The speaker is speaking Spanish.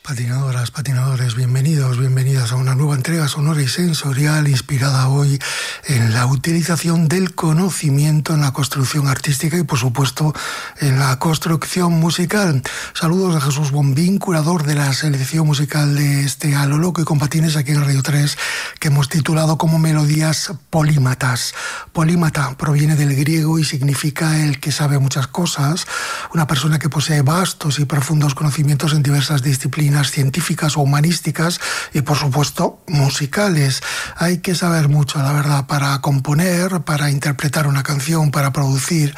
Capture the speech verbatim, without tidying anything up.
Patinadoras, patinadores, bienvenidos, bienvenidas a una nueva entrega sonora y sensorial inspirada hoy en la utilización del conocimiento en la construcción artística y, por supuesto, en la construcción musical. Saludos de Jesús Bombín, curador de la selección musical de este A lo Loco y con Patines aquí en Radio tres, que hemos titulado como Melodías Polímatas. Polímata proviene del griego y significa el que sabe muchas cosas, una persona que posee vastos y profundos conocimientos en diversas disciplinas científicas o humanísticas y, por supuesto, musicales. Hay que saber mucho, la verdad, para componer, para interpretar una canción, para producir